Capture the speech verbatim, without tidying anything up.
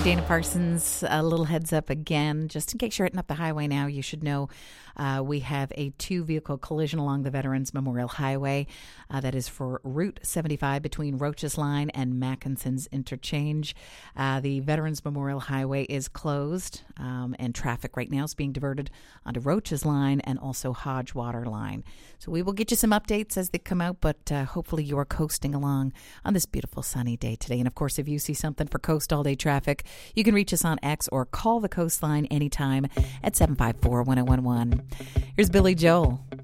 Dana Parsons. A little heads up again, just in case you're heading up the highway now, you should know uh, we have a two-vehicle collision along the Veterans Memorial Highway. Uh, that is for Route seventy-five between Roach's Line and Mackinson's Interchange. Uh, the Veterans Memorial Highway is closed, um, and traffic right now is being diverted onto Roach's Line and also Hodgewater Line. So we will get you some updates as they come out, but uh, hopefully you are coasting along on this beautiful sunny day today. And of course, if you see something for Coast All Day traffic, you can reach us on X or call the Coastline anytime at seven five four, one oh one one. Here's Billy Joel.